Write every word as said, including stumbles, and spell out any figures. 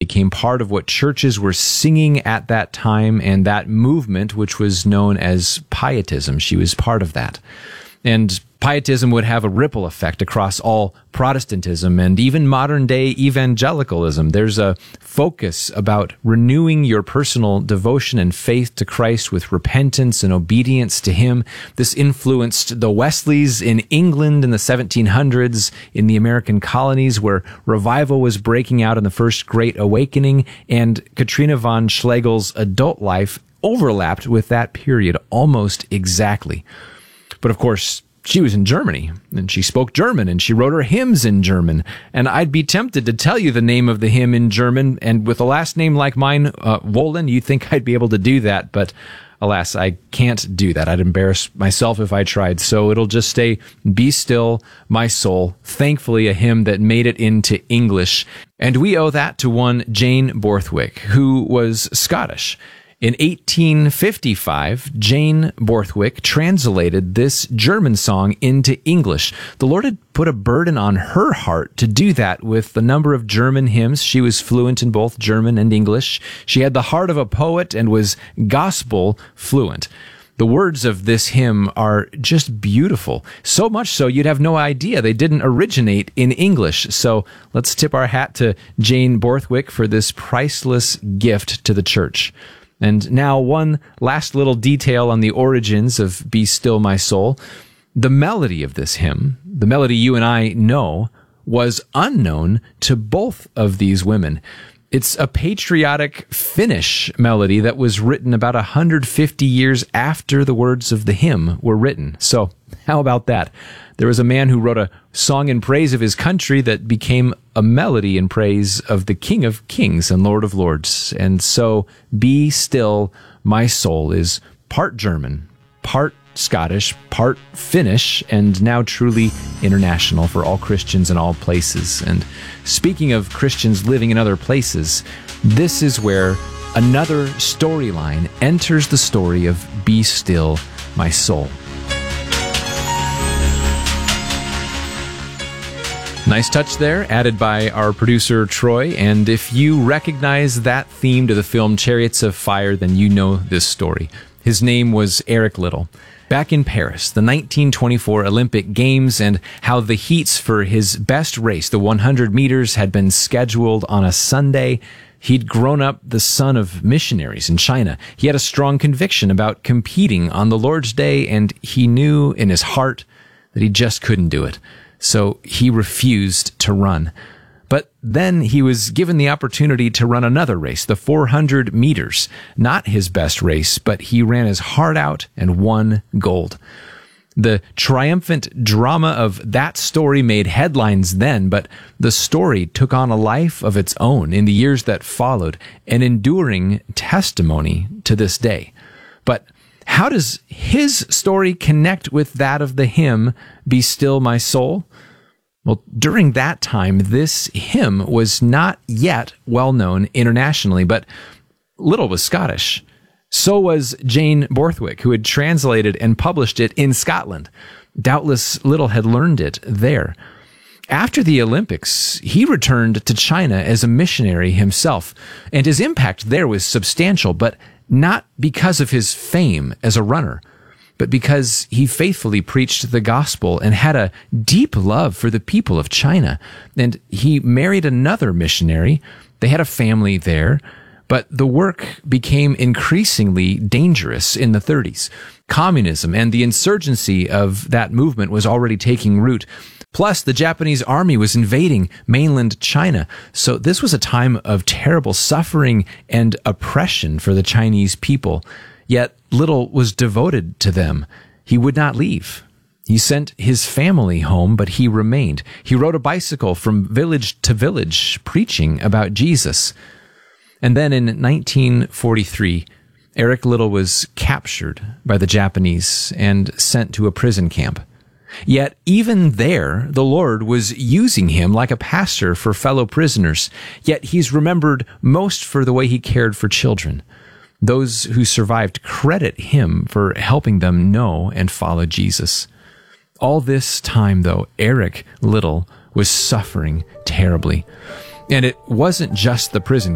became part of what churches were singing at that time and that movement, which was known as Pietism. She was part of that. And Pietism would have a ripple effect across all Protestantism and even modern-day evangelicalism. There's a focus about renewing your personal devotion and faith to Christ with repentance and obedience to Him. This influenced the Wesleys in England in the seventeen hundreds, in the American colonies, where revival was breaking out in the First Great Awakening, and Katrina von Schlegel's adult life overlapped with that period almost exactly. But of course, she was in Germany, and she spoke German, and she wrote her hymns in German. And I'd be tempted to tell you the name of the hymn in German, and with a last name like mine, uh, Wolin, you'd think I'd be able to do that, but alas, I can't do that. I'd embarrass myself if I tried. So it'll just stay, "Be Still, My Soul," thankfully a hymn that made it into English. And we owe that to one Jane Borthwick, who was Scottish. In eighteen fifty-five, Jane Borthwick translated this German song into English. The Lord had put a burden on her heart to do that with the number of German hymns. She was fluent in both German and English. She had the heart of a poet and was gospel fluent. The words of this hymn are just beautiful. So much so you'd have no idea they didn't originate in English. So let's tip our hat to Jane Borthwick for this priceless gift to the church. And now one last little detail on the origins of "Be Still, My Soul." The melody of this hymn, the melody you and I know, was unknown to both of these women. It's a patriotic Finnish melody that was written about one hundred fifty years after the words of the hymn were written. So how about that? There was a man who wrote a song in praise of his country that became a melody in praise of the King of Kings and Lord of Lords. And so "Be Still, My Soul" is part German, part Scottish, part Finnish, and now truly international for all Christians in all places. And speaking of Christians living in other places, this is where another storyline enters the story of "Be Still, My Soul." Nice touch there, added by our producer, Troy. And if you recognize that theme to the film Chariots of Fire, then you know this story. His name was Eric Liddell. Back in Paris, the nineteen twenty-four Olympic Games, and how the heats for his best race, the one hundred meters, had been scheduled on a Sunday. He'd grown up the son of missionaries in China. He had a strong conviction about competing on the Lord's Day, and he knew in his heart that he just couldn't do it. So he refused to run. But then he was given the opportunity to run another race, the four hundred meters. Not his best race, but he ran his heart out and won gold. The triumphant drama of that story made headlines then, but the story took on a life of its own in the years that followed, an enduring testimony to this day. But how does his story connect with that of the hymn, "Be Still, My Soul"? Well, during that time, this hymn was not yet well known internationally, but Liddell was Scottish. So was Jane Borthwick, who had translated and published it in Scotland. Doubtless Liddell had learned it there. After the Olympics, he returned to China as a missionary himself, and his impact there was substantial, but not because of his fame as a runner, but because he faithfully preached the gospel and had a deep love for the people of China. And he married another missionary. They had a family there, but the work became increasingly dangerous in the thirties. Communism and the insurgency of that movement was already taking root. Plus, the Japanese army was invading mainland China. So this was a time of terrible suffering and oppression for the Chinese people. Yet Liddell was devoted to them. He would not leave. He sent his family home, but he remained. He rode a bicycle from village to village, preaching about Jesus. And then in nineteen forty-three, Eric Liddell was captured by the Japanese and sent to a prison camp. Yet even there, the Lord was using him like a pastor for fellow prisoners. Yet he's remembered most for the way he cared for children. Those who survived credit him for helping them know and follow Jesus. All this time, though, Eric Liddell was suffering terribly. And it wasn't just the prison